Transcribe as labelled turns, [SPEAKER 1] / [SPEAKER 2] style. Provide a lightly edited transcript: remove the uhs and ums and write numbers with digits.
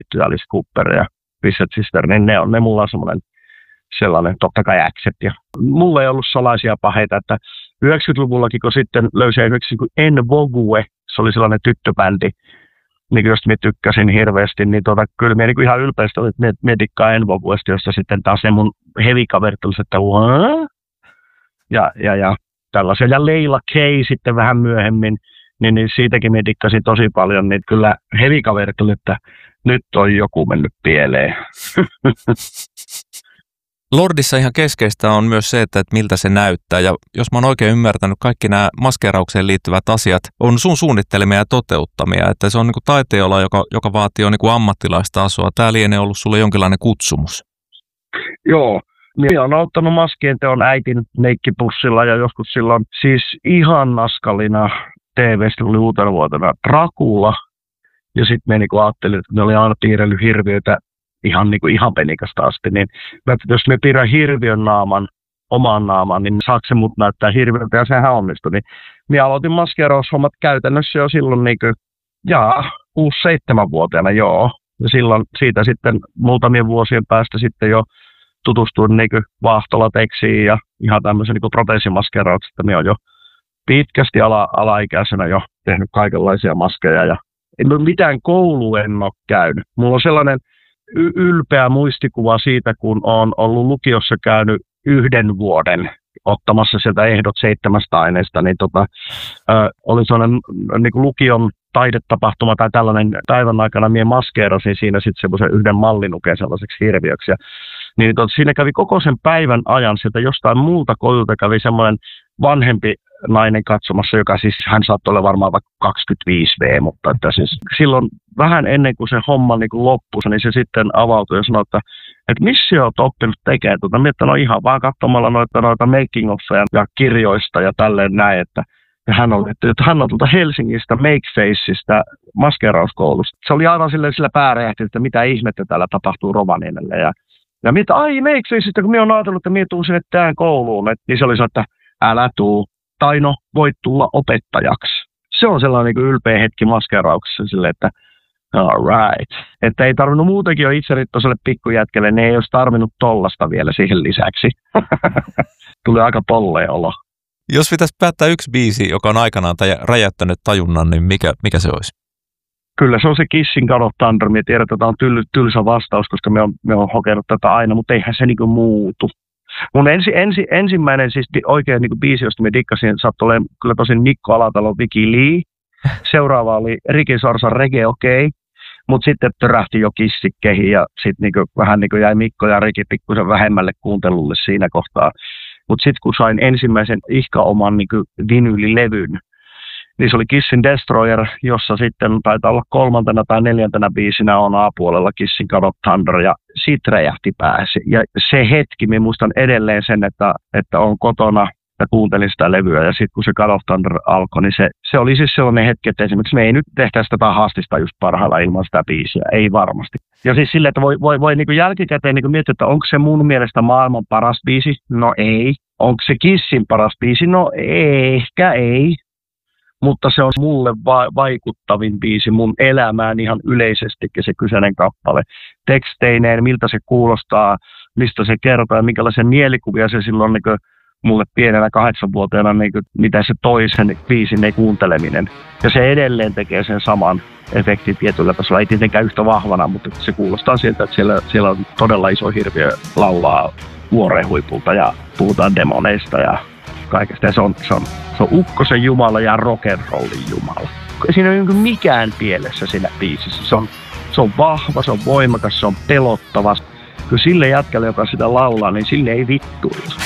[SPEAKER 1] Alice Cooper ja Twisted Sister, niin ne mulla on sellainen, totta kai Axet. Ja mulla ei ollut salaisia paheita, että 90-luvullakin, kun sitten löysin esimerkiksi En Vogue, se oli sellainen tyttöbändi, niin josta minä tykkäsin hirveästi, niin kyllä minä niin ihan ylpeästi olin, että minä dikkaan En Voguesta, josta sitten taas ne mun heavy-kaverit olisivat, että ja tällaisia. Ja Leila K sitten vähän myöhemmin, niin siitäkin minä dikkasin tosi paljon, niin kyllä heavy-kaverit oli, että nyt on joku mennyt pieleen.
[SPEAKER 2] Lordissa ihan keskeistä on myös se, että miltä se näyttää. Ja jos mä oon oikein ymmärtänyt, kaikki nämä maskeeraukseen liittyvät asiat on sun suunnittelemia ja toteuttamia. Että se on niin kuin taiteella, joka vaatii niin kuin ammattilaistasoa. Tää lienee ollut sulle jonkinlainen kutsumus.
[SPEAKER 1] Joo. Minä olen auttanut maskien teon äitin neikkipussilla ja joskus silloin siis ihan naskalina TV:stä tuli uutena vuotena Dracula. Ja sitten me niinku ajattelin, että me oli aina piirrellyt hirviöitä ihan penikasta asti, niin jos me piirrän hirviön oman naaman, niin saako se mut näyttää hirviöltä, ja sehän onnistui. Niin minä aloitin maskeeraushommat käytännössä jo silloin 6-7-vuotiaana, joo. Ja silloin siitä sitten muutamien vuosien päästä sitten jo tutustuin vaahtolateksiin ja ihan tämmöisen proteesimaskeerauksesta. Minä olen jo pitkästi alaikäisenä jo tehnyt kaikenlaisia maskeja ja mitään koulua en ole käynyt. Mulla on sellainen ylpeä muistikuva siitä, kun olen ollut lukiossa käynyt 1 vuoden ottamassa sieltä ehdot 7 aineesta, niin oli sellainen lukion taidetapahtuma tai tällainen päivän aikana minä maskeerasin siinä sitten semmoisen 1 mallinuken sellaiseksi hirviöksi. Niin siinä kävi koko sen päivän ajan sieltä jostain muulta koululta kävi semmoinen vanhempi nainen katsomassa, joka siis, hän saattoi olla varmaan vaikka 25V, mutta että siis silloin vähän ennen kuin se homma loppui, niin se sitten avautui ja sanoi, että missä olet oppinut tekemään Miettä, no ihan vaan katsomalla noita making offeja ja kirjoista ja tälleen näin, että ja hän on tuolta Helsingistä Makefaceista maskeerauskoulusta. Se oli aivan sillä pääräjähti, että mitä ihmettä täällä tapahtuu Rovaniemelle ja mitä, Makefaceista, kun minä olen ajatellut, että minä tuun sinne tähän kouluun, niin se oli se, että älä tuu. Tai no, voit tulla opettajaksi. Se on sellainen ylpeä hetki maskeerauksessa silleen, että all right. Että ei tarvinnut muutenkin jo itserittoiselle pikkujätkelle, niin ei olisi tarvinnut tollasta vielä siihen lisäksi. Tuli aika tolleen olo.
[SPEAKER 2] Jos pitäisi päättää yksi biisi, joka on aikanaan räjäyttänyt tajunnan, niin mikä se olisi?
[SPEAKER 1] Kyllä se on se Kissing God of Thunder. Minä tiedän, että tämä on tylsä vastaus, koska me on hokenut tätä aina, mutta eihän se muutu. Mun ensimmäinen siis oikein biisi, josta me dikkasin, saattoi olla kyllä tosin Mikko Alatalo, Viki Lee. Seuraava oli Ricky Sorsan Reggae Okei. Mutta sitten törähti jo kissikkeihin ja sitten vähän jäi Mikko ja Riki pikkusen vähemmälle kuuntelulle siinä kohtaa. Mutta sitten kun sain ensimmäisen oman vinyylilevyn, niin se oli Kissin Destroyer, jossa sitten taitaa olla 3. tai 4. biisinä on A-puolella Kissing God of Thunder, ja siitä räjähti pääsi. Ja se hetki, minä muistan edelleen sen, että on kotona ja kuuntelin sitä levyä, ja sitten kun se God of Thunder alkoi, niin se oli siis sellainen hetki, että esimerkiksi me ei nyt tehtäisi tätä haastista just parhailla ilman sitä biisiä, ei varmasti. Ja siis silleen, että voi jälkikäteen miettiä, että onko se mun mielestä maailman paras biisi? No ei. Onko se Kissin paras biisi? No ehkä ei. Mutta se on mulle vaikuttavin biisi mun elämään ihan yleisestikin se kyseinen kappale. Teksteineen, miltä se kuulostaa, mistä se kertoo ja minkälaisia mielikuvia se silloin mulle pienenä 8-vuotiaana, mitä se toi sen biisin kuunteleminen. Ja se edelleen tekee sen saman efektin tietyllä tasolla, ei tietenkään yhtä vahvana, mutta se kuulostaa siltä, että siellä on todella iso hirviö laulaa vuoreen huipulta ja puhutaan demoneista ja kaikesta. Ja se on ukkosen jumala ja rock'n'rollin jumala. Siinä ei ole mikään pielessä siinä biisissä. Se on vahva, se on voimakas, se on pelottava. Kyllä sille jätkälle, joka sitä laulaa, niin sille ei vittuilla.